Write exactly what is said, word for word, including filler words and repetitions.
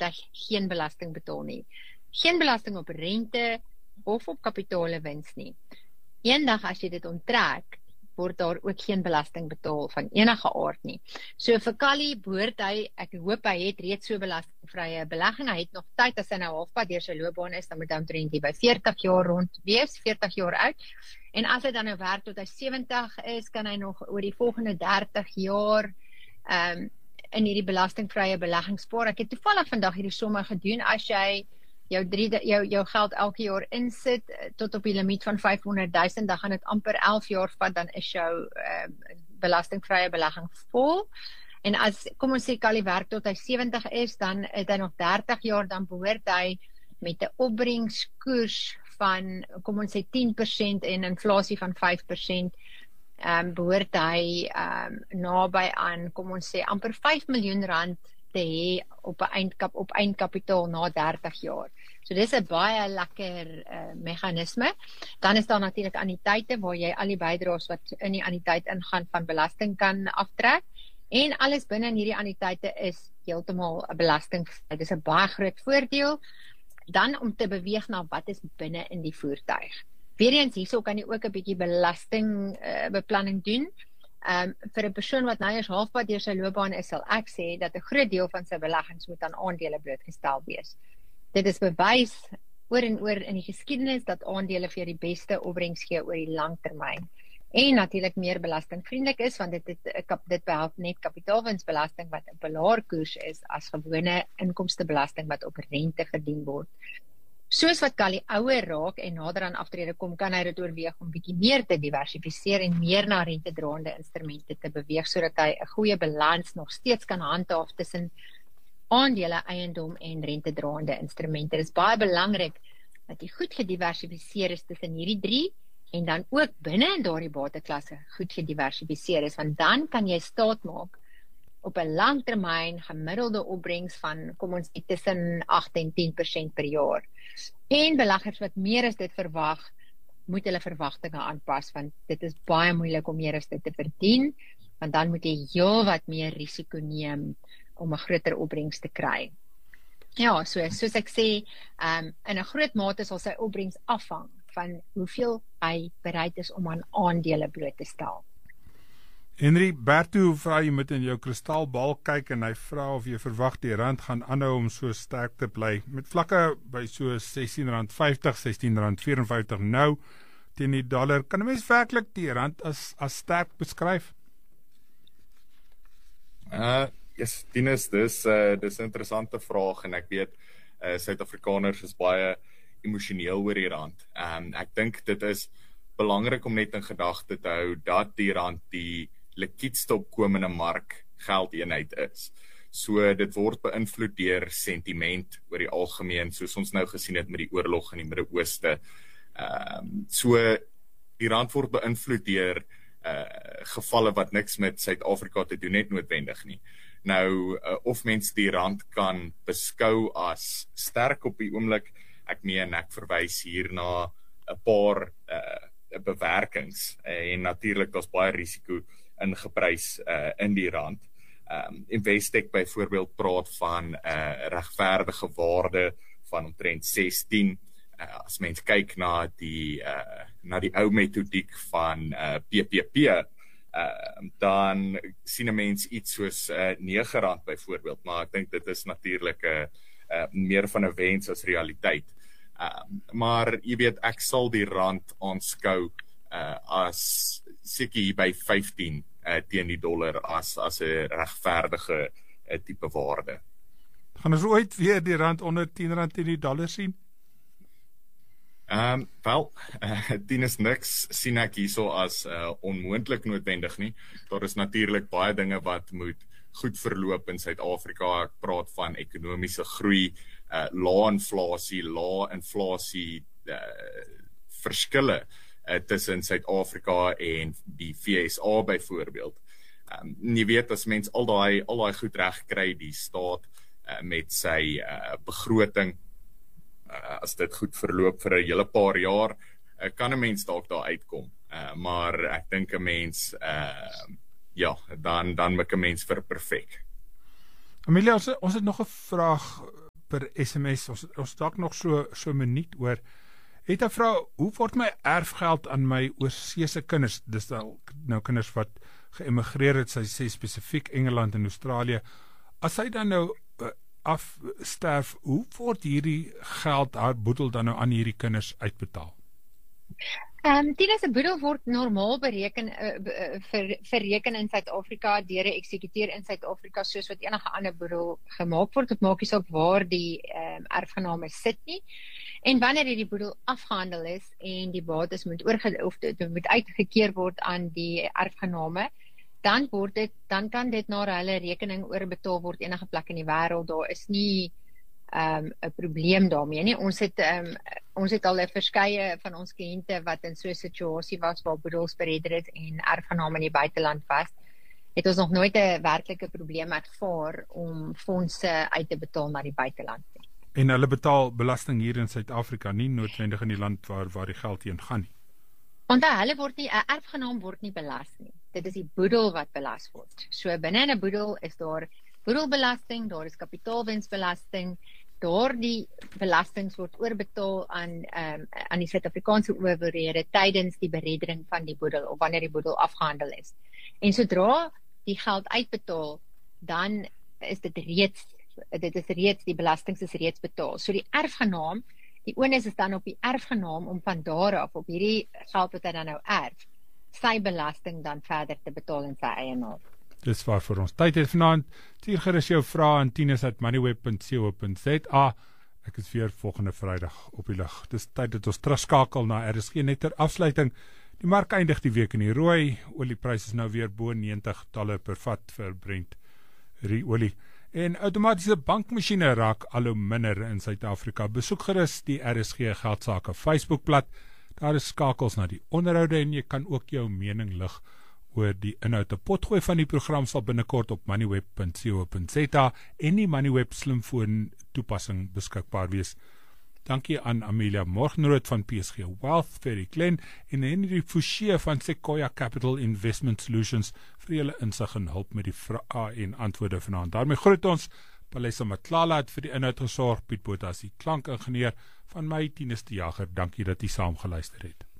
voertuig geen belasting betaal nie. Geen belasting op rente of op kapitaalewins nie. Eendag as jy dit onttrek, word daar ook geen belasting betaal van enige aard nie. So vir Kali behoort hy, ek hoop hy het reeds so belastingvrye belegging, hy het nog tyd as hy nou halfpad deur sy loopbaan is, dan moet hy omtrent hier by veertig jaar rond wees, veertig jaar oud. En as hy dan nou werk tot hy sewentig is, kan hy nog oor die volgende dertig jaar um, in hierdie belastingvrye belegging spaar. Ek het toevallig vandag hierdie somme gedoen, as jy jou, drie, jou, jou geld elke jaar insit, tot op die limiet van vyfhonderd duisend, dan gaan dit amper elf jaar vat, dan is jou uh, belastingvrye belegging vol. En as, kom ons sê, Kali werk tot hy sewentig is, dan het hy nog dertig jaar, dan behoort hy met 'n opbrengskoers van, kom ons sê, tien persent en inflasie van vyf persent, um, behoort hy um, naby aan, kom ons sê, amper vyf miljoen rand te hê op 'n eindkap, op eindkapitaal na dertig jaar. So dis 'n baie lekker uh, meganisme. Dan is daar natuurlik anniteite waar jy al die bydraes wat in die anniteit ingaan van belasting kan aftrek. En alles binne in hierdie anniteite is heeltemal 'n belasting. Dit is 'n baie groot voordeel. Dan om te beweeg na wat is binne in die voertuig. Weereens hierso kan jy ook 'n bietjie belastingbeplanning uh, doen. Um, vir 'n persoon wat nou eers halfpad deur sy loopbaan is, sal ek sê dat 'n groot deel van sy beleggings moet aan aandele blootgestel wees. Dit is bewys oor en oor in die geskiedenis dat aandele vir die beste opbrengs gee oor die lang termyn. En natuurlik meer belastingvriendelik is, want dit, dit, dit behels net kapitaalwinsbelasting wat 'n belaarkoers is as gewone inkomstebelasting wat op rente verdien word. Soos wat Kali ouer raak en nader aan aftrede kom, kan hy dit oorweeg om bietjie meer te diversifiseer en meer na rentedraende instrumente te beweeg, sodat hy 'n goeie balans nog steeds kan handhaaf tussen aandele, eiendom en rentedraende instrumente. Dit is baie belangrik dat jy goed gediversifiseer is tussen hierdie drie, en dan ook binne in daardie bateklasse goed gediversifiseer is, want dan kan jy staat maak op 'n langtermyn gemiddelde opbrengs van, kom ons sê, tussen agt en tien persent per jaar. En beleggers wat meer as dit verwag, moet hulle verwagtinge aanpas, want dit is baie moeilik om meer as dit te verdien, want dan moet jy heel wat meer risiko neem om 'n groter opbrengs te kry. Ja, so, soos ek sê, um, in 'n groot mate sal sy opbrengs afhang van hoeveel hy bereid is om aan aandele bloot te stel. Henry, Berto vra jy moet in jou kristalbal kyk en hy vra of jy verwag die rand gaan aanhou om so sterk te bly. Met vlakke by so sestien rand vyftig, sestien rand vyf en vyftig nou teen die dollar. Kan 'n mens werklik die rand as as sterk beskryf? Uh, yes, Tinus, dis uh, dis 'n interessante vraag en ek weet uh, Suid-Afrikaners is baie emosioneel oor die rand. Um, ek dink dit is belangrik om net in gedagte te hou dat die rand die liquiidste opkomende mark geldeenheid is. So dit word beïnvloed deur sentiment oor die algemeen, soos ons nou gesien het met die oorlog in die Midde-Ooste. Um, so die rand word beïnvloed deur uh, gevalle wat niks met Suid-Afrika te doen het noodwendig nie. Nou, uh, of mens die rand kan beskou as sterk op die oomblik, ek meen ek verwys hier na 'n paar uh, bewerkings uh, en natuurlik daar's baie risiko ingeprys uh, in die rand. Um, Investec byvoorbeeld praat van 'n uh, regverdige waarde van omtrent sestien. Uh, as mens kyk na die uh, na die ou metodiek van uh, P P P, uh, dan sien 'n mens iets soos uh, nege rand byvoorbeeld, maar ek dink dit is natuurlik 'n uh, uh, meer van 'n wens as realiteit. Uh, maar jy weet, ek sal die rand aanskou uh, as seker hier by vyftien uh, teen die dollar as as 'n regverdige uh, tipe waarde. Gaan ons ooit weer die rand onder tien rand teen die dollar sien? Um, wel, uh, tien is niks sien ek hierso as uh, onmoontlik noodwendig nie. Daar is natuurlik baie dinge wat moet goed verloop in Suid-Afrika. Ek praat van ekonomiese groei, uh, lae inflasie, lae inflasie uh, verskille uh, tussen Suid-Afrika en die V S A byvoorbeeld. Um, jy weet, as mens al daai al daai goed reg kry, die staat uh, met sy uh, begroting, uh, as dit goed verloop vir 'n hele paar jaar, uh, kan 'n mens dalk daar uitkom. Uh, maar ek dink 'n mens uh, ja, dan dan maak 'n mens vir perfek. Amelia, ons, ons het nog 'n vraag per S M S. Ons ons dalk nog so so 'n minuut oor. Het 'n vrou, hoe word my erfgeld aan my oorseese kinders? Dis nou, nou kinders wat geëmigreer het, sy sê spesifiek Engeland en Australië. As sy dan nou uh, afsterf, hoe word hierdie geld, haar boedel dan nou aan hierdie kinders uitbetaal? Ehm um, Tina se boedel word normaal bereken uh, uh, ver, verreken in Suid-Afrika deur 'n eksekuteur in Suid-Afrika soos wat enige ander boedel gemaak word. Dit maak nie saak waar die ehm um, erfgename sit nie. En wanneer hierdie boedel afgehandel is en die bates moet oorge of dit moet uitgekeer word aan die erfgename, dan word dit dan kan dit na hulle rekening oorbetaal word enige plek in die wêreld. Daar is nie um, 'n probleem daarmee nie. Ons het um, ons het al 'n verskeie van ons kliënte wat in so 'n situasie was waar boedels beredder het en erfgename in die buiteland was, het ons nog nooit 'n werklike probleem ervaar om fondse uit te betaal na die buiteland nie. En hulle betaal belasting hier in Suid-Afrika, nie noodwendig in die land waar waar die geld heen gaan nie. Want hulle word nie 'n erfgenaam word nie belas nie. Dit is die boedel wat belas word. So binne 'n boedel is daar boedelbelasting, daar is kapitaalwinsbelasting, daardie belastings word oorbetaal aan um, aan die Suid-Afrikaanse owerhede tydens die bereddering van die boedel of wanneer die boedel afgehandel is. En sodra die geld uitbetaal, dan is dit reeds dit is reeds die belastings is reeds betaal. So die erfgenaam, die onus is dan op die erfgenaam om van daar af op hierdie geld wat hy dan nou erf, sy belasting dan verder te betaal in sy eie naam. Dis waar vir ons tyd het vanaand. Stuur gerus jou vrae aan tinus at moneyweb punt co punt za. Ek is weer volgende Vrydag op die lug. Dis tyd dat ons terugskakel na R S G. Net ter afsluiting. Die mark eindig die week in die rooi. Oliepryse is nou weer bo negentig dollar per vat vir Brent olie. En outomatiese bankmasjiene raak al hoe minder in Suid-Afrika. Besoek gerus die R S G Geldsaake Facebookblad. Daar is skakels na die onderhoude en jy kan ook jou mening lig oor die inhoud. 'n Potgooi van die program sal binnekort op moneyweb punt co punt za en die Moneyweb slimfoon toepassing beskikbaar wees. Dankie aan Amelia Morgenrood van P S G Wealth, Ferry Glen en Henry Fouché van Sequoia Capital Investment Solutions vir julle insig en hulp met die vrae en antwoorde vanaand. Daarmee groet ons. Palesa Matlala het vir die inhoud gesorg. Piet Botha is die klankingenieur. Van my Tinus de Jager. Dankie dat jy saam geluister het.